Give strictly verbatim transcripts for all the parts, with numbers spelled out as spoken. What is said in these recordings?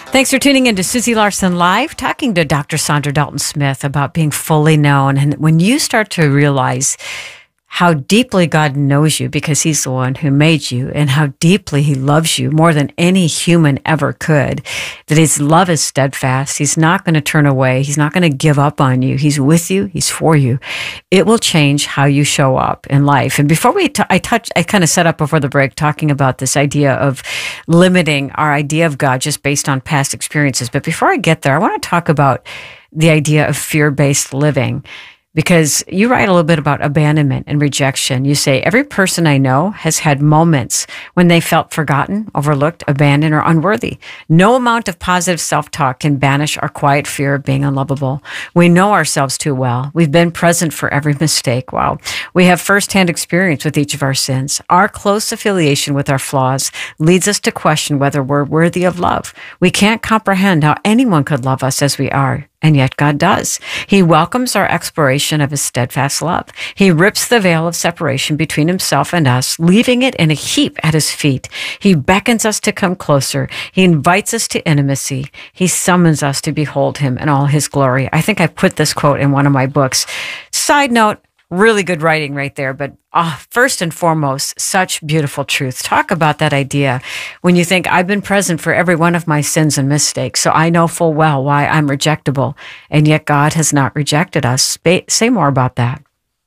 Thanks for tuning in to Susie Larson Live, talking to Doctor Saundra Dalton Smith about being fully known. And when you start to realize how deeply God knows you because he's the one who made you, and how deeply he loves you more than any human ever could, that his love is steadfast. He's not going to turn away. He's not going to give up on you. He's with you. He's for you. It will change how you show up in life. And before we, t- I touch, I kind of set up before the break talking about this idea of limiting our idea of God just based on past experiences. But before I get there, I want to talk about the idea of fear-based living. Because you write a little bit about abandonment and rejection. You say, every person I know has had moments when they felt forgotten, overlooked, abandoned, or unworthy. No amount of positive self-talk can banish our quiet fear of being unlovable. We know ourselves too well. We've been present for every mistake. Wow. We have firsthand experience with each of our sins. Our close affiliation with our flaws leads us to question whether we're worthy of love. We can't comprehend how anyone could love us as we are. And yet God does. He welcomes our exploration of his steadfast love. He rips the veil of separation between himself and us, leaving it in a heap at his feet. He beckons us to come closer. He invites us to intimacy. He summons us to behold him in all his glory. I think I put this quote in one of my books. Side note, really good writing right there, but uh, first and foremost, such beautiful truth. Talk about that idea when you think, I've been present for every one of my sins and mistakes, so I know full well why I'm rejectable, and yet God has not rejected us. Sp- say more about that.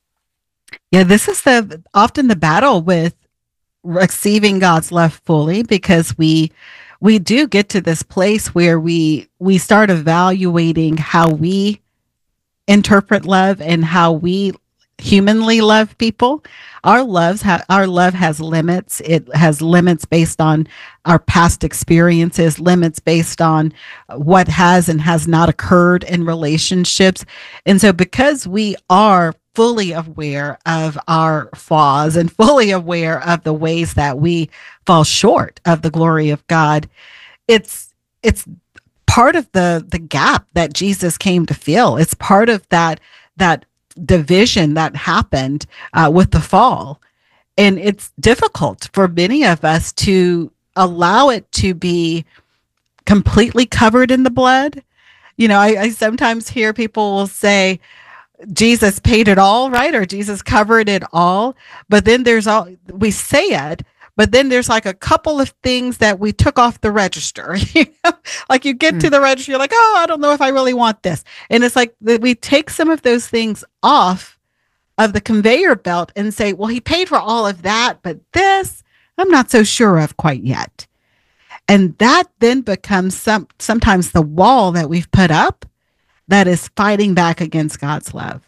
Yeah, this is the often the battle with receiving God's love fully, because we we do get to this place where we we start evaluating how we interpret love and how we humanly love people. Our loves ha- our love has limits. It has limits based on our past experiences, limits based on what has and has not occurred in relationships. And so because we are fully aware of our flaws and fully aware of the ways that we fall short of the glory of God, it's it's part of the the gap that Jesus came to fill. It's part of that that division that happened uh, with the fall. And it's difficult for many of us to allow it to be completely covered in the blood. You know, I, I sometimes hear people will say, Jesus paid it all, right? Or Jesus covered it all. But then there's all, we say it, but then there's like a couple of things that we took off the register. You know? Like you get mm. to the register, you're like, oh, I don't know if I really want this. And it's like that we take some of those things off of the conveyor belt and say, well, he paid for all of that, but this, I'm not so sure of quite yet. And that then becomes some sometimes the wall that we've put up that is fighting back against God's love.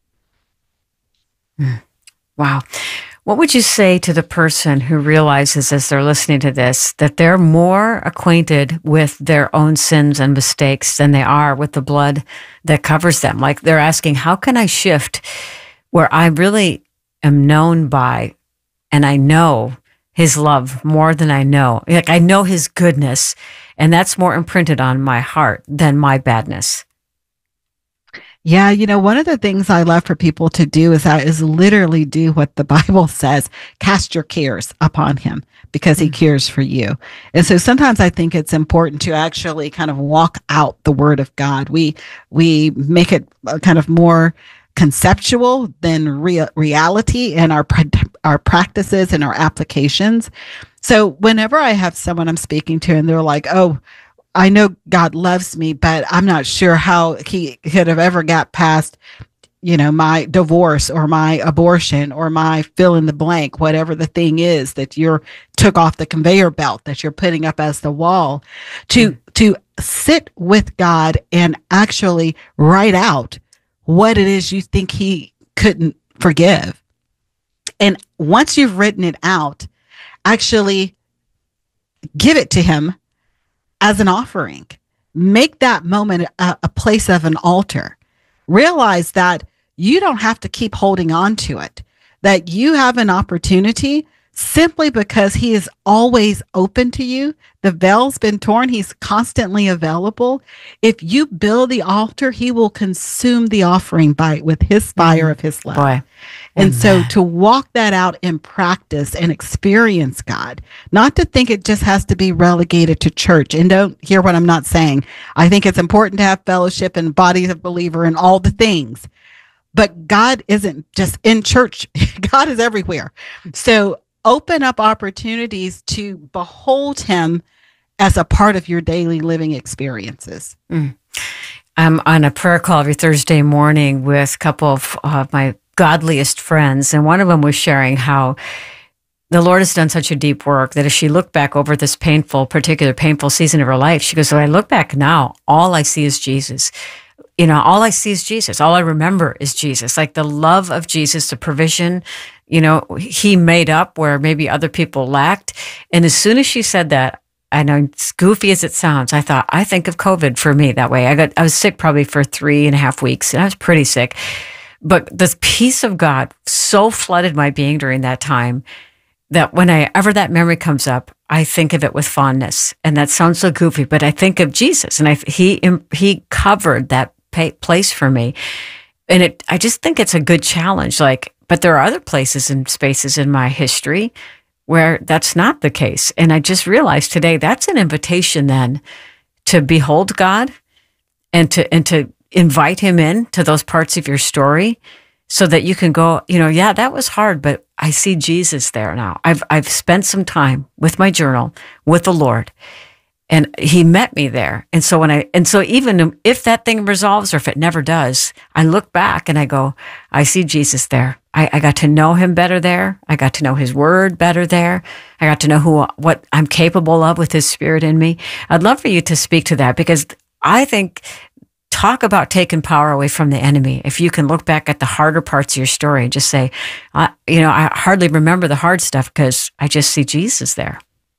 Mm. Wow. What would you say to the person who realizes as they're listening to this that they're more acquainted with their own sins and mistakes than they are with the blood that covers them? Like they're asking, how can I shift where I really am known by and I know his love more than I know? Like I know his goodness, and that's more imprinted on my heart than my badness. Yeah, you know, one of the things I love for people to do is that is literally do what the Bible says, cast your cares upon him because he cares for you. And so sometimes I think it's important to actually kind of walk out the word of God. We we make it kind of more conceptual than real reality in our our practices and our applications. So whenever I have someone I'm speaking to and they're like, oh, I know God loves me, but I'm not sure how he could have ever got past, you know, my divorce or my abortion or my fill in the blank, whatever the thing is that you're took off the conveyor belt that you're putting up as the wall, to, mm. to sit with God and actually write out what it is you think he couldn't forgive. And once you've written it out, actually give it to him as an offering. Make that moment a, a place of an altar. Realize that you don't have to keep holding on to it, that you have an opportunity simply because he is always open to you. The veil's been torn. He's constantly available. If you build the altar, he will consume the offering by with his fire of his love. Boy. And Amen. so to walk that out in practice and experience God, not to think it just has to be relegated to church. And don't hear what I'm not saying. I think it's important to have fellowship and bodies of believer and all the things. But God isn't just in church. God is everywhere. So open up opportunities to behold him as a part of your daily living experiences. Mm. I'm on a prayer call every Thursday morning with a couple of uh, my godliest friends, and one of them was sharing how the Lord has done such a deep work that as she looked back over this painful, particular painful season of her life, she goes, "So I look back now, all I see is Jesus. You know, all I see is Jesus. All I remember is Jesus. Like the love of Jesus, the provision, you know, he made up where maybe other people lacked." And as soon as she said that, I know, as goofy as it sounds, I thought, I think of COVID for me that way. I got, I was sick probably for three and a half weeks, and I was pretty sick. But this peace of God so flooded my being during that time that whenever that memory comes up, I think of it with fondness. And that sounds so goofy, but I think of Jesus, and I, he he covered that place for me. And it, I just think it's a good challenge. Like, but there are other places and spaces in my history where that's not the case. And I just realized today that's an invitation then to behold God and to and to invite him in to those parts of your story so that you can go, you know, yeah, that was hard, but I see Jesus there now. I've I've spent some time with my journal, with the Lord, and he met me there. And so when I, and so even if that thing resolves or if it never does, I look back and I go, I see Jesus there. I, I got to know him better there. I got to know his word better there. I got to know who, what I'm capable of with his spirit in me. I'd love for you to speak to that, because I think, talk about taking power away from the enemy. If you can look back at the harder parts of your story and just say, uh, you know, I hardly remember the hard stuff because I just see Jesus there.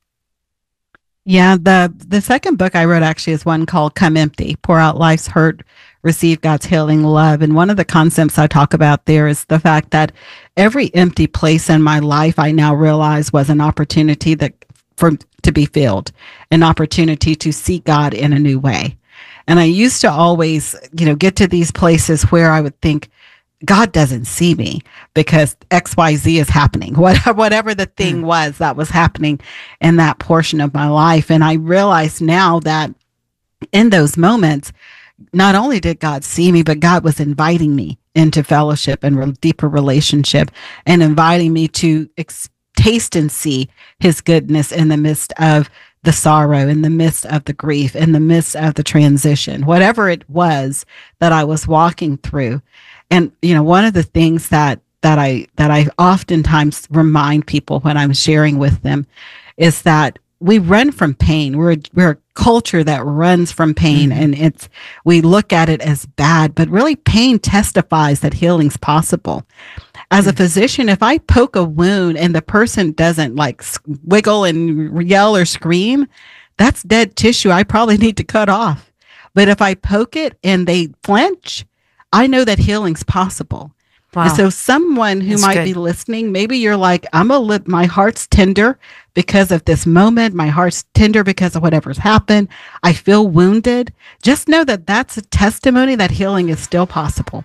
Yeah, the the second book I wrote actually is one called Come Empty, Pour Out Life's Hurt, Receive God's Healing Love. And one of the concepts I talk about there is the fact that every empty place in my life I now realize was an opportunity that for to be filled, an opportunity to see God in a new way. And I used to always, you know, get to these places where I would think, God doesn't see me because X Y Z is happening, whatever, whatever the thing mm. was that was happening in that portion of my life. And I realize now that in those moments, not only did God see me, but God was inviting me into fellowship and re- deeper relationship, and inviting me to ex- taste and see his goodness in the midst of the sorrow, in the midst of the grief, in the midst of the transition, whatever it was that I was walking through. And, you know, one of the things that, that I, that I oftentimes remind people when I'm sharing with them is that we run from pain. We're, we're a culture that runs from pain, mm-hmm. and it's, we look at it as bad, but really pain testifies that healing's possible. As a physician, if I poke a wound and the person doesn't like wiggle and yell or scream, that's dead tissue I probably need to cut off. But if I poke it and they flinch, I know that healing's possible. Wow. And so someone who That's might good. be listening, maybe you're like, I'm a li- my heart's tender because of this moment. My heart's tender because of whatever's happened. I feel wounded. Just know that that's a testimony that healing is still possible.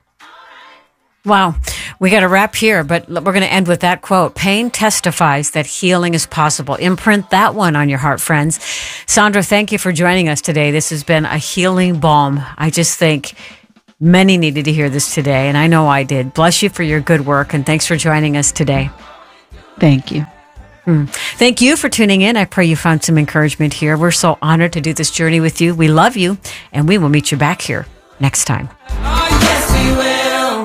Wow. We got to wrap here, but we're going to end with that quote. Pain testifies that healing is possible. Imprint that one on your heart, friends. Sandra, thank you for joining us today. This has been a healing balm. I just think many needed to hear this today, and I know I did. Bless you for your good work, and thanks for joining us today. Thank you. Hmm. Thank you for tuning in. I pray you found some encouragement here. We're so honored to do this journey with you. We love you, and we will meet you back here next time. Oh, yes, we will.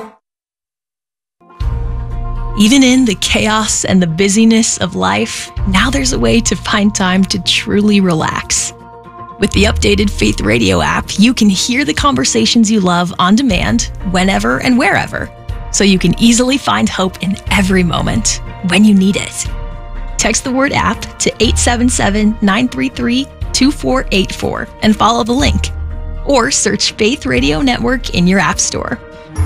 Even in the chaos and the busyness of life, now there's a way to find time to truly relax. With the updated Faith Radio app, you can hear the conversations you love on demand, whenever and wherever, so you can easily find hope in every moment when you need it. Text the word app to eight seven seven, nine three three, two four eight four and follow the link, or search Faith Radio Network in your app store.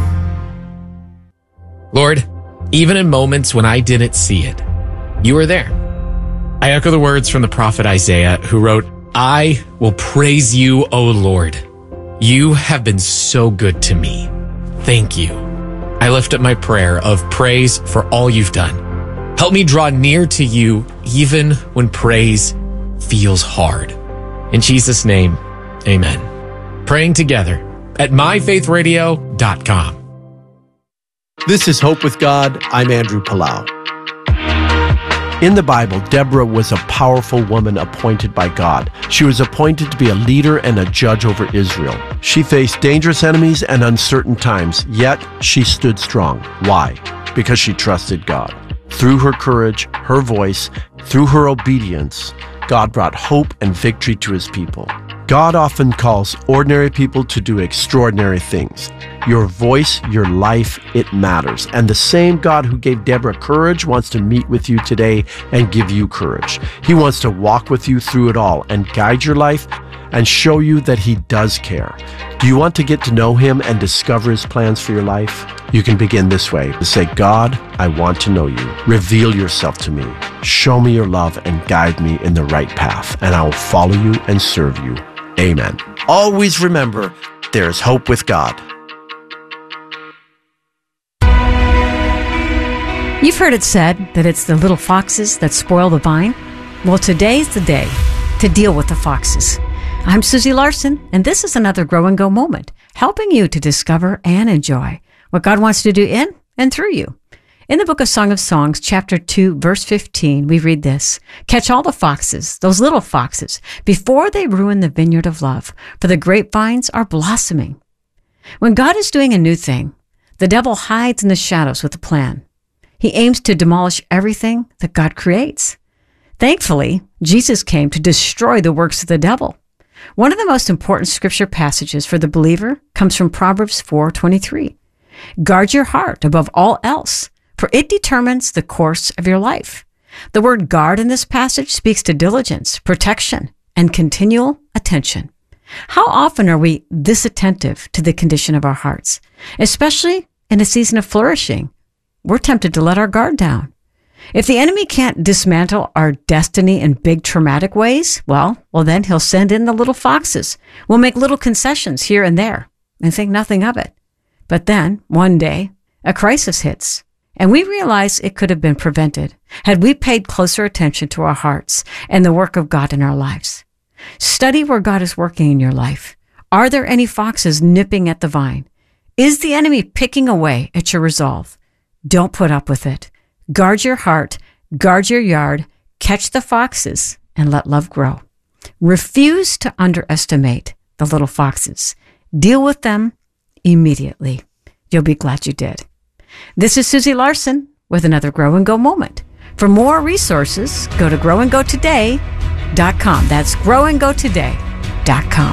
Lord, even in moments when I didn't see it, you were there. I echo the words from the prophet Isaiah, who wrote, I will praise you, O Lord. You have been so good to me. Thank you. I lift up my prayer of praise for all you've done. Help me draw near to you even when praise feels hard. In Jesus' name, amen. Praying together at my faith radio dot com. This is Hope with God. I'm Andrew Palau. In the Bible, Deborah was a powerful woman appointed by God. She was appointed to be a leader and a judge over Israel. She faced dangerous enemies and uncertain times, yet she stood strong. Why? Because she trusted God. Through her courage, her voice, through her obedience, God brought hope and victory to his people. God often calls ordinary people to do extraordinary things. Your voice, your life, it matters. And the same God who gave Deborah courage wants to meet with you today and give you courage. He wants to walk with you through it all and guide your life and show you that he does care. Do you want to get to know him and discover his plans for your life? You can begin this way. Say, God, I want to know you. Reveal yourself to me. Show me your love and guide me in the right path, and I will follow you and serve you. Amen. Always remember, there is hope with God. You've heard it said that it's the little foxes that spoil the vine. Well, today's the day to deal with the foxes. I'm Susie Larson, and this is another Grow and Go moment, helping you to discover and enjoy what God wants to do in and through you. In the book of Song of Songs, chapter two, verse fifteen, we read this: "Catch all the foxes, those little foxes, before they ruin the vineyard of love, for the grapevines are blossoming." When God is doing a new thing, the devil hides in the shadows with a plan. He aims to demolish everything that God creates. Thankfully, Jesus came to destroy the works of the devil. One of the most important scripture passages for the believer comes from Proverbs four twenty-three. "Guard your heart above all else, for it determines the course of your life." The word guard in this passage speaks to diligence, protection, and continual attention. How often are we this attentive to the condition of our hearts? Especially in a season of flourishing, we're tempted to let our guard down. If the enemy can't dismantle our destiny in big traumatic ways, well, well, then he'll send in the little foxes. We'll make little concessions here and there and think nothing of it. But then, one day, a crisis hits, and we realize it could have been prevented had we paid closer attention to our hearts and the work of God in our lives. Study where God is working in your life. Are there any foxes nipping at the vine? Is the enemy picking away at your resolve? Don't put up with it. Guard your heart, guard your yard, catch the foxes, and let love grow. Refuse to underestimate the little foxes. Deal with them immediately. You'll be glad you did. This is Susie Larson with another Grow and Go moment. For more resources, go to grow and go today dot com. That's grow and go today dot com.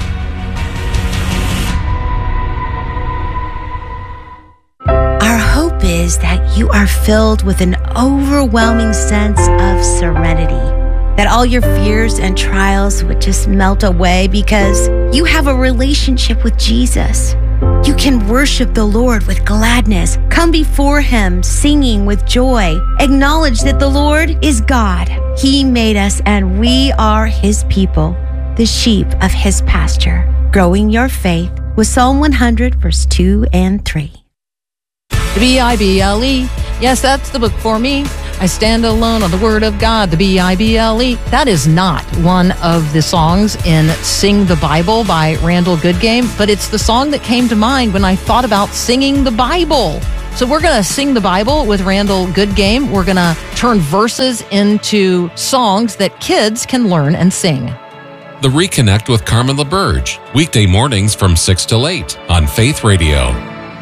Our hope is that you are filled with an overwhelming sense of serenity, that all your fears and trials would just melt away because you have a relationship with Jesus. You can worship the Lord with gladness, come before him singing with joy, acknowledge that the Lord is God. He made us and we are his people, the sheep of his pasture. Growing your faith with Psalm one hundred, verse two and three. The B I B L E, yes, that's the book for me. I stand alone on the word of God, the B I B L E. That is not one of the songs in Sing the Bible by Randall Goodgame, but it's the song that came to mind when I thought about singing the Bible. So we're going to sing the Bible with Randall Goodgame. We're going to turn verses into songs that kids can learn and sing. The Reconnect with Carmen LaBerge, weekday mornings from six till eight on Faith Radio.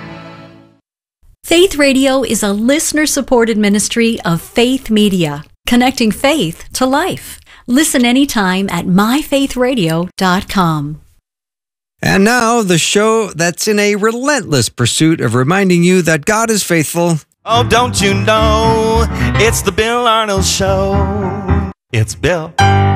Faith Radio is a listener-supported ministry of Faith Media, connecting faith to life. Listen anytime at my faith radio dot com. And now, the show that's in a relentless pursuit of reminding you that God is faithful. Oh, don't you know, it's the Bill Arnold Show. It's Bill